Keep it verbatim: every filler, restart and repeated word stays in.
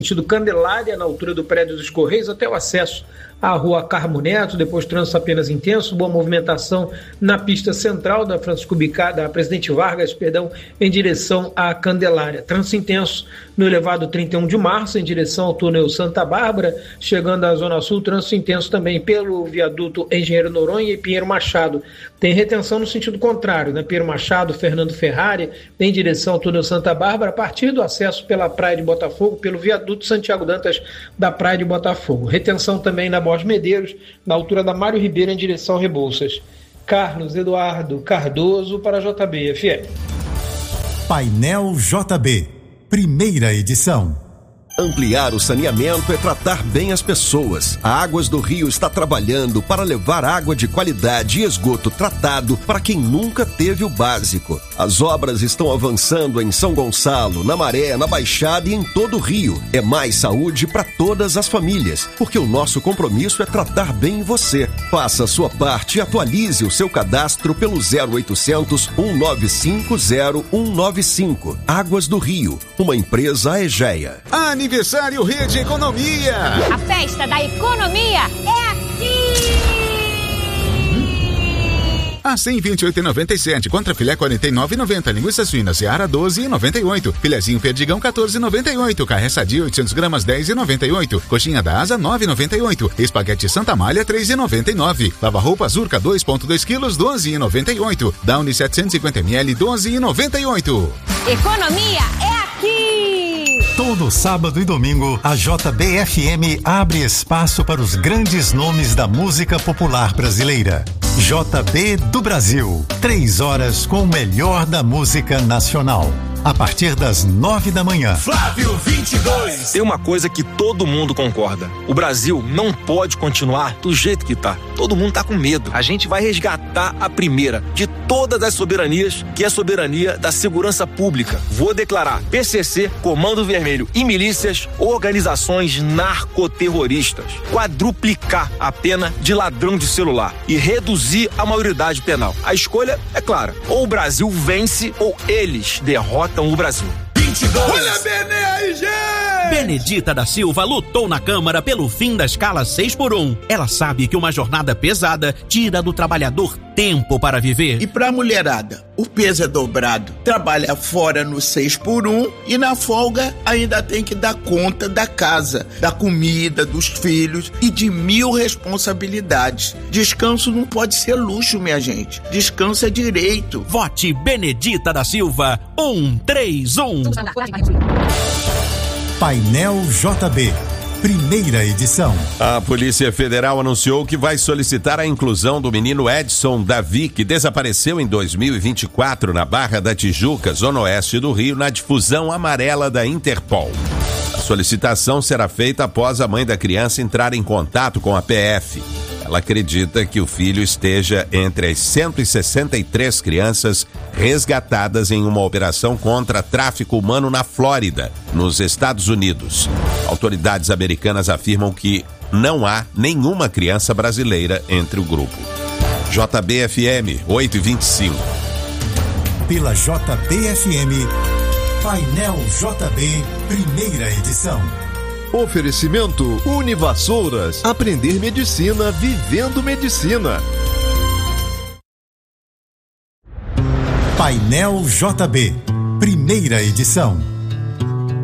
sentido Candelária, na altura do prédio dos Correios, até o acesso à rua Carmo Neto, depois trânsito apenas intenso, boa movimentação na pista central da Francisco Bicá, da Presidente Vargas, perdão, em direção à Candelária. Trânsito intenso no elevado trinta e um de março, em direção ao túnel Santa Bárbara, chegando à Zona Sul, trânsito intenso também pelo viaduto Engenheiro Noronha e Pinheiro Machado. Tem retenção no sentido contrário, né? Pinheiro Machado, Fernando Ferrari, em direção ao túnel Santa Bárbara, a partir do acesso pela Praia de Botafogo, pelo viaduto Santiago Dantas da Praia de Botafogo. Retenção também na Borges Medeiros, na altura da Mário Ribeiro, em direção a Rebouças. Carlos Eduardo Cardoso para a J B F M. Painel J B, primeira edição. Ampliar o saneamento é tratar bem as pessoas. A Águas do Rio está trabalhando para levar água de qualidade e esgoto tratado para quem nunca teve o básico. As obras estão avançando em São Gonçalo, na Maré, na Baixada e em todo o Rio. É mais saúde para todas as famílias, porque o nosso compromisso é tratar bem você. Faça a sua parte e atualize o seu cadastro pelo zero oitocentos, cento e noventa e cinco, zero um nove cinco. Águas do Rio, uma empresa Aegea. Aniversário Rede Economia. A festa da economia é aqui. A cem e vinte e oito reais e noventa e sete, contra filé quarenta e nove reais e noventa centavos, linguiça suína Seara doze reais e noventa e oito centavos, filezinho perdigão quatorze reais e noventa e oito centavos, carne sadia oitocentos gramas dez reais e noventa e oito centavos, coxinha da asa nove reais e noventa e oito centavos, espaguete Santa Malha três reais e noventa e nove centavos, lava-roupa Zurca dois vírgula dois quilos doze reais e noventa e oito centavos, Downy setecentos e cinquenta mililitros doze reais e noventa e oito centavos. Economia é aqui. Todo sábado e domingo, a J B F M abre espaço para os grandes nomes da música popular brasileira. J B do Brasil, três horas com o melhor da música nacional. A partir das nove da manhã. Flávio vinte e dois. Tem uma coisa que todo mundo concorda: o Brasil não pode continuar do jeito que tá. Todo mundo tá com medo. A gente vai resgatar a primeira de todas as soberanias, que é a soberania da segurança pública. Vou declarar P C C, Comando Vermelho e milícias organizações narcoterroristas. Quadruplicar a pena de ladrão de celular e reduzir a maioridade penal. A escolha é clara: ou o Brasil vence ou eles derrotam o Brasil. vinte e dois. Olha a Bene aí, gente! Benedita da Silva lutou na Câmara pelo fim da escala seis por um. Ela sabe que uma jornada pesada tira do trabalhador tempo para viver. E pra mulherada, o peso é dobrado. Trabalha fora no seis por um e na folga ainda tem que dar conta da casa, da comida, dos filhos e de mil responsabilidades. Descanso não pode ser luxo, minha gente. Descanso é direito. Vote Benedita da Silva um três um. Painel J B, primeira edição. A Polícia Federal anunciou que vai solicitar a inclusão do menino Edson Davi, que desapareceu em dois mil e vinte e quatro na Barra da Tijuca, zona oeste do Rio, na difusão amarela da Interpol. A solicitação será feita após a mãe da criança entrar em contato com a P F. Ela acredita que o filho esteja entre as cento e sessenta e três crianças resgatadas em uma operação contra tráfico humano na Flórida, nos Estados Unidos. Autoridades americanas afirmam que não há nenhuma criança brasileira entre o grupo. J B F M oito e vinte e cinco. Pela J B F M, Painel J B, primeira edição. Oferecimento Univassouras. Aprender medicina vivendo medicina. Painel J B, primeira edição.